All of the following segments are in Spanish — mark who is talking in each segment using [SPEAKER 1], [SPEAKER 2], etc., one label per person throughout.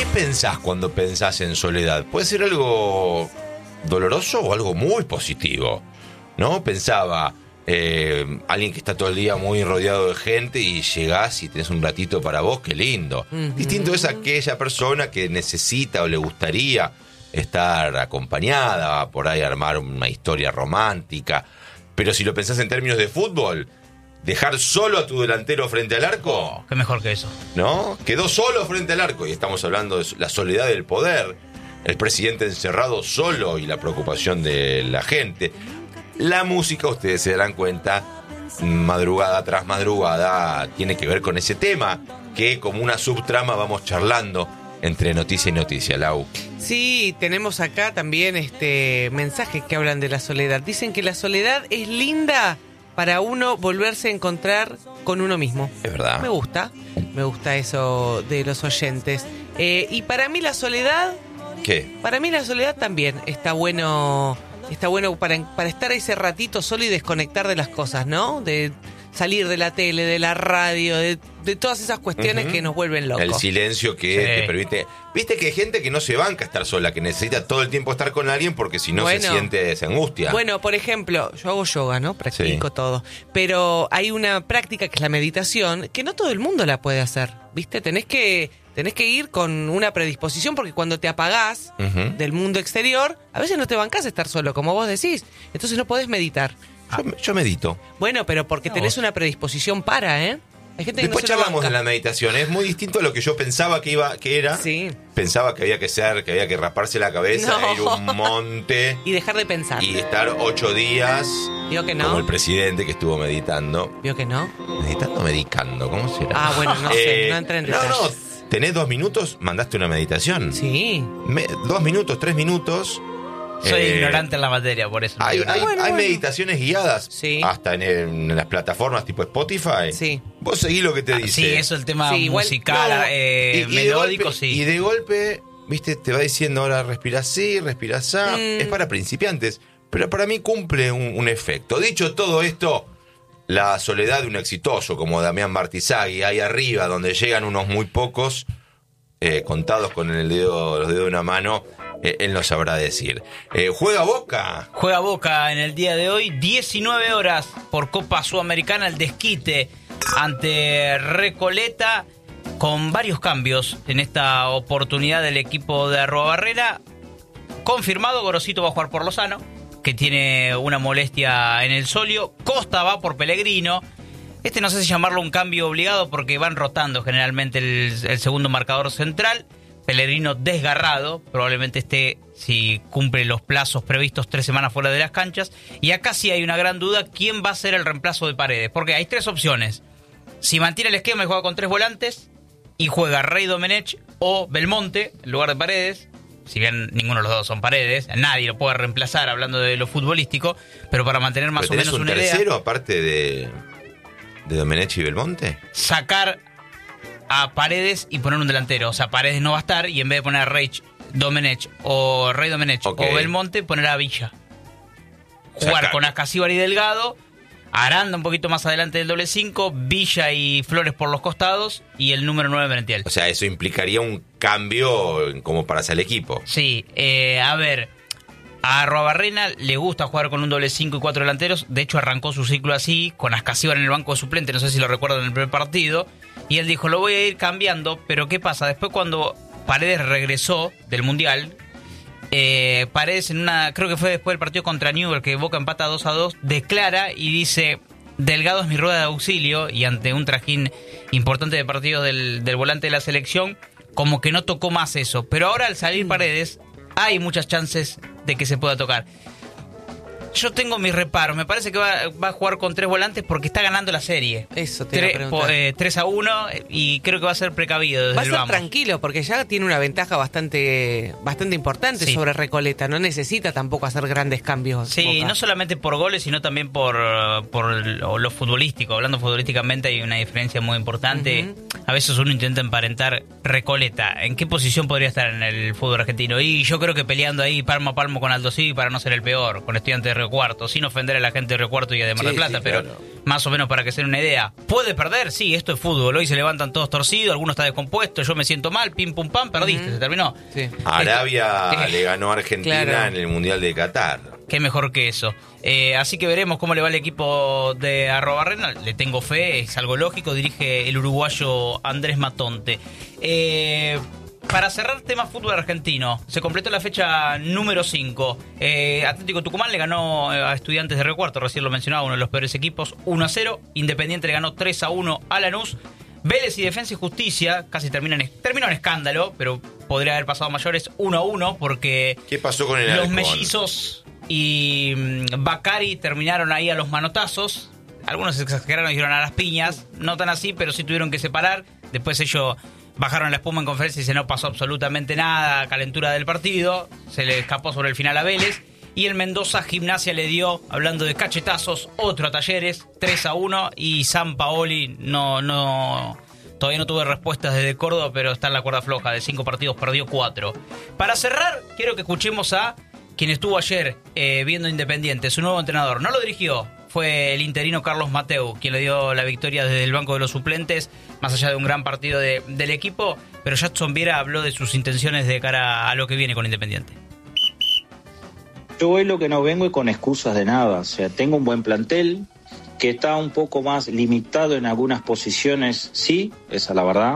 [SPEAKER 1] ¿Qué pensás cuando pensás en soledad? Puede ser algo doloroso o algo muy positivo, ¿no? Pensaba, alguien que está todo el día muy rodeado de gente y llegás y tenés un ratito para vos, qué lindo. Distinto es aquella persona que necesita o le gustaría estar acompañada, por ahí armar una historia romántica. Pero si lo pensás en términos de fútbol, dejar solo a tu delantero frente al arco,
[SPEAKER 2] qué mejor que eso,
[SPEAKER 1] ¿no? Quedó solo frente al arco y estamos hablando de la soledad del poder, el presidente encerrado solo y la preocupación de la gente. La música, ustedes se darán cuenta, madrugada tras madrugada, tiene que ver con ese tema, que como una subtrama vamos charlando entre noticia y noticia, Lau.
[SPEAKER 3] Sí, tenemos acá también mensajes que hablan de la soledad. Dicen que la soledad es linda para uno volverse a encontrar con uno mismo.
[SPEAKER 1] Es verdad.
[SPEAKER 3] Me gusta eso de los oyentes. Y para mí la soledad...
[SPEAKER 1] ¿Qué?
[SPEAKER 3] Para mí la soledad también está bueno para estar ese ratito solo y desconectar de las cosas, ¿no? De salir de la tele, de la radio, de todas esas cuestiones que nos vuelven locos.
[SPEAKER 1] El silencio que te permite... Viste que hay gente que no se banca estar sola, que necesita todo el tiempo estar con alguien porque si no se angustia. Bueno,
[SPEAKER 3] por ejemplo, yo hago yoga, ¿no? Practico todo. Pero hay una práctica que es la meditación, que no todo el mundo la puede hacer, ¿viste? Tenés que ir con una predisposición porque cuando te apagás del mundo exterior, a veces no te bancás estar solo, como vos decís. Entonces no podés meditar.
[SPEAKER 1] Yo medito.
[SPEAKER 3] Bueno, pero porque tenés una predisposición para, ¿eh? Hay gente que
[SPEAKER 1] después
[SPEAKER 3] no se
[SPEAKER 1] charlamos
[SPEAKER 3] banca.
[SPEAKER 1] de la meditación. Es muy distinto a lo que yo pensaba que era.
[SPEAKER 3] Sí.
[SPEAKER 1] Pensaba que había que raparse la cabeza, ir a un monte
[SPEAKER 3] y dejar de pensar.
[SPEAKER 1] Y estar 8 días.
[SPEAKER 3] Digo que no.
[SPEAKER 1] Como el presidente que estuvo meditando.
[SPEAKER 3] Vio que no.
[SPEAKER 1] Medicando, ¿cómo será?
[SPEAKER 3] Ah, bueno, no sé, no entré en detalles.
[SPEAKER 1] No. ¿Tenés 2 minutos? ¿Mandaste una meditación?
[SPEAKER 3] Sí.
[SPEAKER 1] 2 minutos, 3 minutos.
[SPEAKER 2] Soy ignorante en la materia, por eso.
[SPEAKER 1] Hay meditaciones guiadas, hasta en las plataformas tipo Spotify.
[SPEAKER 3] Sí.
[SPEAKER 1] Vos seguís lo que te dice.
[SPEAKER 2] Sí, eso el tema musical, melódico, sí.
[SPEAKER 1] Y de golpe, viste, te va diciendo ahora respira así, respira así. Es para principiantes, pero para mí cumple un efecto. Dicho todo esto, la soledad de un exitoso como Damián Martizagui, ahí arriba, donde llegan unos muy pocos, contados con los dedos de una mano, él nos sabrá decir. ¿Juega Boca?
[SPEAKER 2] Juega Boca en el día de hoy, 19 horas por Copa Sudamericana, el desquite ante Recoleta, con varios cambios en esta oportunidad del equipo de Arruabarrena. Confirmado, Gorosito va a jugar por Lozano, que tiene una molestia en el sóleo. Costa va por Pellegrino. No sé si llamarlo un cambio obligado porque van rotando generalmente el segundo marcador central. Pellegrino desgarrado, probablemente si cumple los plazos previstos, 3 semanas fuera de las canchas. Y acá sí hay una gran duda, ¿quién va a ser el reemplazo de Paredes? Porque hay 3 opciones. Si mantiene el esquema y juega con 3 volantes y juega Rey Domenech o Belmonte en lugar de Paredes, si bien ninguno de los dos son Paredes, nadie lo puede reemplazar hablando de lo futbolístico, pero para mantener más o menos una idea...
[SPEAKER 1] ¿Tenés un tercero aparte de Domenech y Belmonte?
[SPEAKER 2] Sacar a Paredes y poner un delantero. O sea, Paredes no va a estar y en vez de poner a Rey Domenech o Belmonte, poner a Villa. Jugar con Ascasíbar y Delgado, Aranda un poquito más adelante del doble 5, Villa y Flores por los costados y el número 9 Merentiel.
[SPEAKER 1] O sea, eso implicaría un cambio como para hacer el equipo.
[SPEAKER 2] Sí, a ver, a Arruabarrena le gusta jugar con un doble 5 y 4 delanteros. De hecho, arrancó su ciclo así, con Ascasíbar en el banco de suplente, no sé si lo recuerdan en el primer partido. Y él dijo, lo voy a ir cambiando, pero ¿qué pasa? Después cuando Paredes regresó del Mundial, Paredes creo que fue después del partido contra Newell's, que Boca empata 2-2, declara y dice, Delgado es mi rueda de auxilio, y ante un trajín importante de partidos del volante de la selección, como que no tocó más eso. Pero ahora al salir Paredes, hay muchas chances de que se pueda tocar. Yo tengo mis reparos. Me parece que va a jugar con 3 volantes porque está ganando la serie.
[SPEAKER 3] Eso te iba a preguntar.
[SPEAKER 2] 3-1 y creo que va a ser precavido desde
[SPEAKER 3] va a ser
[SPEAKER 2] el vamos.
[SPEAKER 3] Tranquilo porque ya tiene una ventaja bastante importante sobre Recoleta. No necesita tampoco hacer grandes cambios.
[SPEAKER 2] Sí, Boca. No solamente por goles, sino también por lo futbolístico. Hablando futbolísticamente hay una diferencia muy importante. A veces uno intenta emparentar Recoleta. ¿En qué posición podría estar en el fútbol argentino? Y yo creo que peleando ahí palmo a palmo con Aldo Civi para no ser el peor, con Estudiantes de Río Cuarto, sin ofender a la gente de Río Cuarto y de Mar del Plata, pero más o menos para que se den una idea. ¿Puede perder? Sí, esto es fútbol. Hoy se levantan todos torcidos, alguno está descompuesto, yo me siento mal, pim pum pam, perdiste, se terminó.
[SPEAKER 1] Sí. Arabia le ganó a Argentina en el Mundial de Qatar.
[SPEAKER 2] Qué mejor que eso. Así que veremos cómo le va el equipo de Arrobarrena. Le tengo fe, es algo lógico. Dirige el uruguayo Andrés Matonte. Para cerrar tema fútbol argentino, se completó la fecha número 5. Atlético Tucumán le ganó a Estudiantes de Río Cuarto, recién lo mencionaba, uno de los peores equipos, 1-0. Independiente le ganó 3-1 a Lanús. Vélez y Defensa y Justicia casi terminó en escándalo, pero podría haber pasado mayores, 1-1, porque
[SPEAKER 1] ¿qué pasó con el
[SPEAKER 2] los
[SPEAKER 1] Halcón?
[SPEAKER 2] Mellizos y Bacari terminaron ahí a los manotazos. Algunos exageraron y dijeron a las piñas, no tan así, pero sí tuvieron que separar. Después ellos bajaron la espuma en conferencia y se no pasó absolutamente nada, calentura del partido, se le escapó sobre el final a Vélez. Y el Mendoza Gimnasia le dio, hablando de cachetazos, otro a Talleres, 3-1. Y San Paoli todavía no tuve respuestas desde Córdoba, pero está en la cuerda floja. De 5 partidos perdió 4. Para cerrar, quiero que escuchemos a quien estuvo ayer viendo Independiente, su nuevo entrenador. No lo dirigió, fue el interino Carlos Mateu, quien le dio la victoria desde el banco de los suplentes, más allá de un gran partido del equipo. Pero Jadson Viera habló de sus intenciones de cara a lo que viene con Independiente.
[SPEAKER 4] Yo hoy lo que no vengo es con excusas de nada. O sea, tengo un buen plantel que está un poco más limitado en algunas posiciones, sí, esa es la verdad.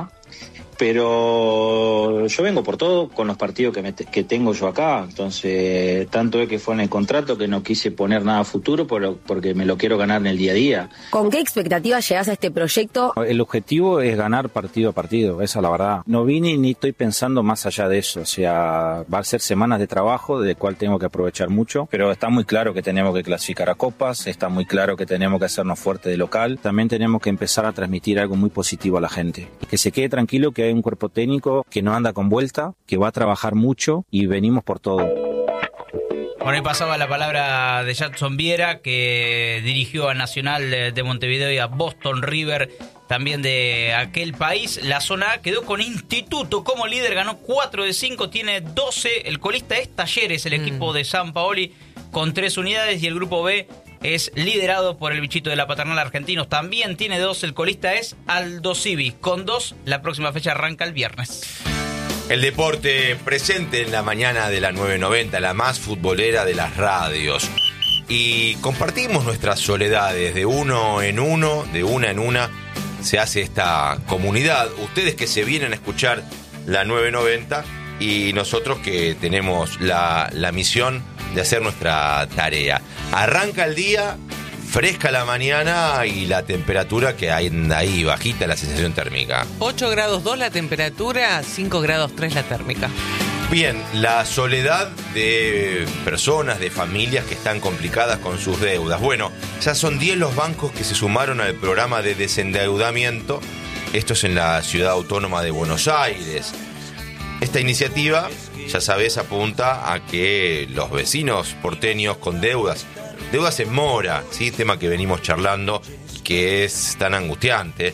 [SPEAKER 4] Pero yo vengo por todo con los partidos que tengo yo acá. Entonces, tanto es que fue en el contrato que no quise poner nada a futuro porque me lo quiero ganar en el día a día.
[SPEAKER 5] ¿Con qué expectativas llegás a este proyecto?
[SPEAKER 6] El objetivo es ganar partido a partido, esa es la verdad. No vine ni estoy pensando más allá de eso. O sea, va a ser semanas de trabajo de cual tengo que aprovechar mucho. Pero está muy claro que tenemos que clasificar a copas, está muy claro que tenemos que hacernos fuerte de local. También tenemos que empezar a transmitir algo muy positivo a la gente. Que se quede tranquilo que hay un cuerpo técnico que no anda con vuelta, que va a trabajar mucho y venimos por todo.
[SPEAKER 2] Bueno, ahí pasaba la palabra de Jadson Viera, que dirigió a Nacional de Montevideo y a Boston River, también de aquel país. La zona A quedó con Instituto como líder, ganó 4 de 5, tiene 12. El colista es Talleres, el equipo de San Paoli, con 3 unidades, y el grupo B es liderado por el bichito de la Paternal Argentinos. También tiene 2. El colista es Aldo Civi, con 2. La próxima fecha arranca el viernes.
[SPEAKER 1] El deporte presente en la mañana de la 990, la más futbolera de las radios. Y compartimos nuestras soledades de uno en uno, de una en una. Se hace esta comunidad. Ustedes que se vienen a escuchar la 990 y nosotros que tenemos la misión de hacer nuestra tarea. Arranca el día, fresca la mañana y la temperatura que hay ahí, bajita la sensación térmica.
[SPEAKER 3] 8 grados 2 la temperatura, 5 grados 3 la térmica.
[SPEAKER 1] Bien, la soledad de personas, de familias que están complicadas con sus deudas. Bueno, ya son 10 los bancos que se sumaron al programa de desendeudamiento. Esto es en la ciudad autónoma de Buenos Aires. Esta iniciativa, ya sabes, apunta a que los vecinos porteños con deudas en mora, ¿sí? Tema que venimos charlando, que es tan angustiante.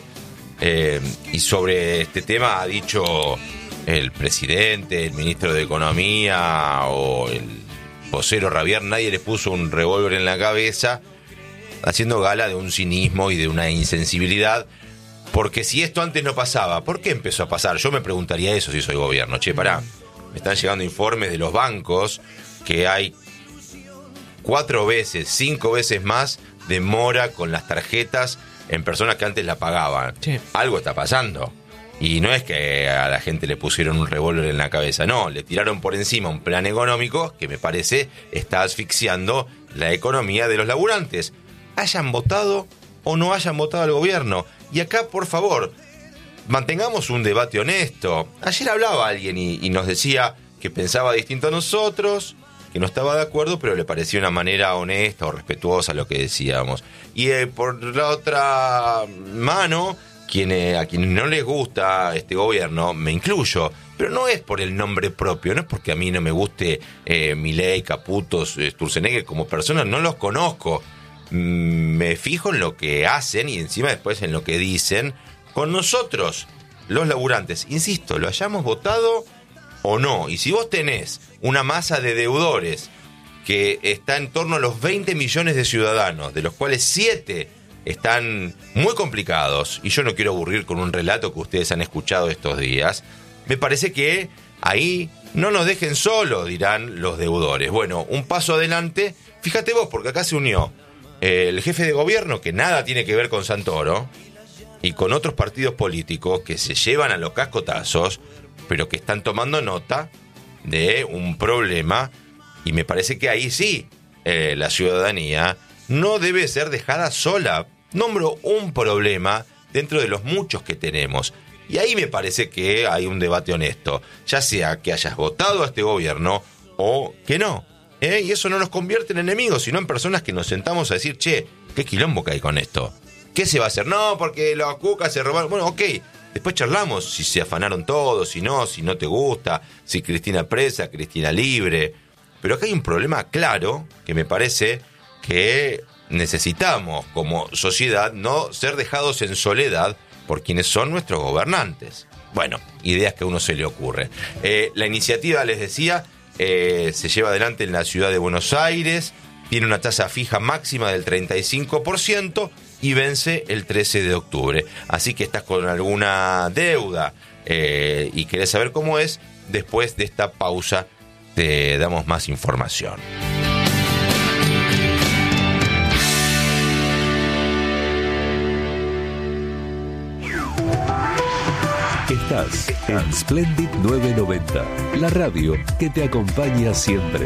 [SPEAKER 1] Y sobre este tema ha dicho el presidente, el ministro de Economía o el vocero Ravier, nadie les puso un revólver en la cabeza, haciendo gala de un cinismo y de una insensibilidad. Porque si esto antes no pasaba, ¿por qué empezó a pasar? Yo me preguntaría eso si soy gobierno. Che, pará, me están llegando informes de los bancos que hay 4 veces, 5 veces más de mora con las tarjetas en personas que antes la pagaban. Sí. Algo está pasando. Y no es que a la gente le pusieron un revólver en la cabeza, no, le tiraron por encima un plan económico que me parece está asfixiando la economía de los laburantes. Hayan votado o no hayan votado al gobierno. Y acá, por favor, mantengamos un debate honesto. Ayer hablaba alguien y nos decía que pensaba distinto a nosotros, que no estaba de acuerdo, pero le parecía una manera honesta o respetuosa lo que decíamos. Y por la otra mano, a quienes no les gusta este gobierno, me incluyo, pero no es por el nombre propio, no es porque a mí no me guste Milei, Caputo, Sturzenegger como personas, no los conozco. Me fijo en lo que hacen y encima después en lo que dicen con nosotros, los laburantes. Insisto, lo hayamos votado o no. Y si vos tenés una masa de deudores que está en torno a los 20 millones de ciudadanos, de los cuales 7 están muy complicados, y yo no quiero aburrir con un relato que ustedes han escuchado estos días, me parece que ahí no nos dejen solos, dirán los deudores. Bueno, un paso adelante, fíjate vos, porque acá se unió el jefe de gobierno, que nada tiene que ver con Santoro, y con otros partidos políticos que se llevan a los cascotazos, pero que están tomando nota de un problema, y me parece que ahí sí, la ciudadanía no debe ser dejada sola. Nombro un problema dentro de los muchos que tenemos. Y ahí me parece que hay un debate honesto. Ya sea que hayas votado a este gobierno o que no. Y eso no nos convierte en enemigos, sino en personas que nos sentamos a decir, che, qué quilombo que hay con esto. ¿Qué se va a hacer? No, porque los cucas se robaron. Bueno, ok. Después charlamos si se afanaron todos, si no te gusta, si Cristina presa, Cristina libre. Pero acá hay un problema claro que me parece que necesitamos como sociedad no ser dejados en soledad por quienes son nuestros gobernantes. Bueno, ideas que a uno se le ocurre. La iniciativa, les decía, se lleva adelante en la ciudad de Buenos Aires, tiene una tasa fija máxima del 35% y vence el 13 de octubre. Así que estás con alguna deuda y querés saber cómo es, después de esta pausa te damos más información.
[SPEAKER 7] Estás en Splendid 990, la radio que te acompaña siempre.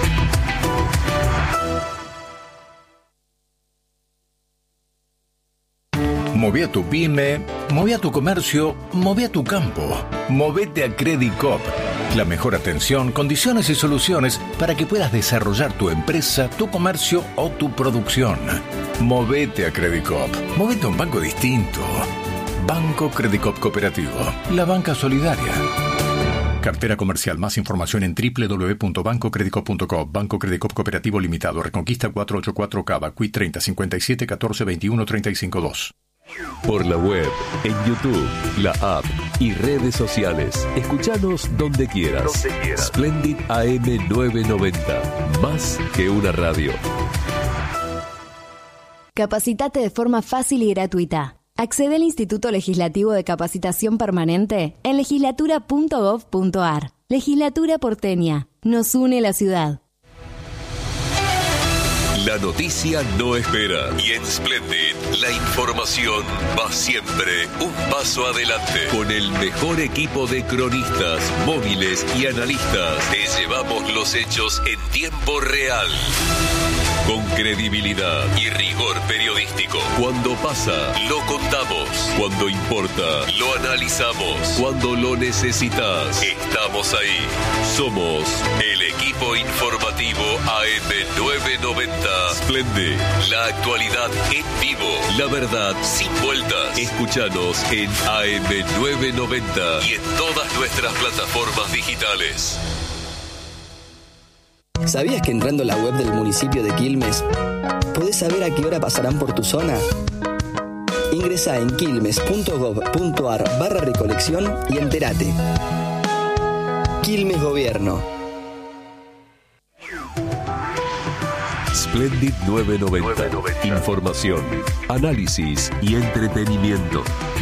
[SPEAKER 8] Moví a tu pyme, moví a tu comercio, moví a tu campo. Movete a Credicop. La mejor atención, condiciones y soluciones para que puedas desarrollar tu empresa, tu comercio o tu producción. Movete a Credicop. Movete a un banco distinto. Banco Credicop Cooperativo. La banca solidaria. Cartera comercial. Más información en www.bancocredicop.com. Banco Credicop Cooperativo Limitado. Reconquista 484 Cava. Qui 30 57 14 21 35 2.
[SPEAKER 7] Por la web, en YouTube, la app y redes sociales. Escuchanos donde quieras. Splendid AM 990. Más que una radio.
[SPEAKER 9] Capacitate de forma fácil y gratuita. Accede al Instituto Legislativo de Capacitación Permanente en legislatura.gov.ar. Legislatura porteña. Nos une la ciudad.
[SPEAKER 7] La noticia no espera. Y en Splendid, la información va siempre un paso adelante. Con el mejor equipo de cronistas, móviles y analistas, te llevamos los hechos en tiempo real. Con credibilidad y rigor periodístico. Cuando pasa, lo contamos. Cuando importa, lo analizamos. Cuando lo necesitas, estamos ahí. Somos el equipo informativo AM990. Splendid, la actualidad en vivo. La verdad sin vueltas. Escúchanos en AM990 y en todas nuestras plataformas digitales.
[SPEAKER 10] ¿Sabías que entrando a la web del municipio de Quilmes podés saber a qué hora pasarán por tu zona? Ingresá en quilmes.gov.ar/recolección y entérate. Quilmes Gobierno.
[SPEAKER 7] Splendid 990. Información, análisis y entretenimiento.